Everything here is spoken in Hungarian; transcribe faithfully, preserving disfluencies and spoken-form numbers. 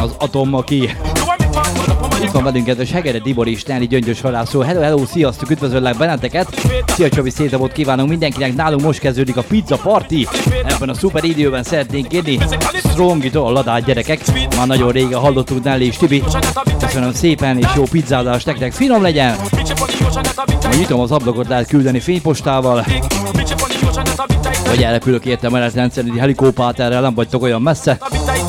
az Atom, aki itt van velünk, kedves Hegede Tibor és Nelly Gyöngyös halászó. Hello, hello, sziasztok, üdvözöllek benneteket. Szia Csabi, szép napot kívánunk mindenkinek. Nálunk most kezdődik a pizza party. Ebben a szuper időben szeretnénk kérni Strongitól a ladát, gyerekek. Már nagyon régen hallottuk Nelly és Tibi. Köszönöm szépen, és jó pizzádást nektek, finom legyen. Majd nyitom az ablakot, lehet küldeni fénypostával. Vagy elrepülök értem, mert rendszerűen helikópáterrel, nem vagytok olyan messze.